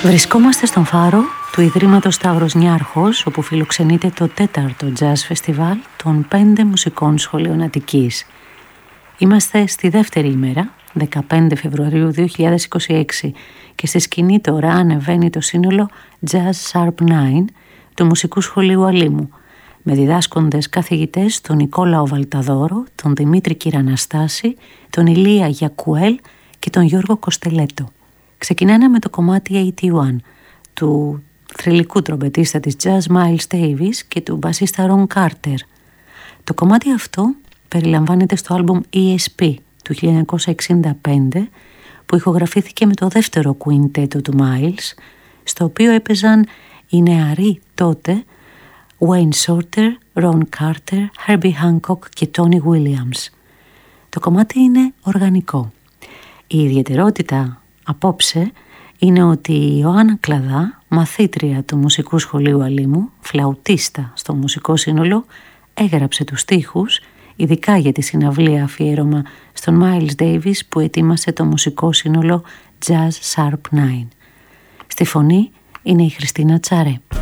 Βρισκόμαστε στον φάρο του Ιδρύματος Σταύρος Νιάρχος, όπου φιλοξενείται το 4ο Jazz Φεστιβάλ των 5 μουσικών σχολείων Αττικής. Είμαστε στη δεύτερη ημέρα, 15 Φεβρουαρίου 2026, και στη σκηνή τώρα ανεβαίνει το σύνολο Jazz Sharp 9 του Μουσικού Σχολείου Αλήμου, με διδάσκοντες καθηγητές τον Νικόλαο Βαλταδόρο, τον Δημήτρη Κυραναστάση, τον Ηλία Γιακουέλ και τον Γιώργο Κοστελέτο. Ξεκινάνε με το κομμάτι 81 του θρυλικού τρομπετίστα της jazz Miles Davis και του μπασίστα Ron Carter. Το κομμάτι αυτό περιλαμβάνεται στο άλμπουμ ESP του 1965, που ηχογραφήθηκε με το δεύτερο κουιντέτο του Miles, στο οποίο έπαιζαν οι νεαροί τότε Wayne Shorter, Ron Carter, Herbie Hancock και Tony Williams. Το κομμάτι είναι οργανικό. Η ιδιαιτερότητα απόψε είναι ότι η Ιωάννα Κλαδά, μαθήτρια του Μουσικού Σχολείου Αλήμου, φλαουτίστα στο μουσικό σύνολο, έγραψε τους στίχους ειδικά για τη συναυλία αφιέρωμα στον Miles Davis που ετοίμασε το μουσικό σύνολο Jazz Sharp 9. Στη φωνή είναι η Χριστίνα Τσάρε.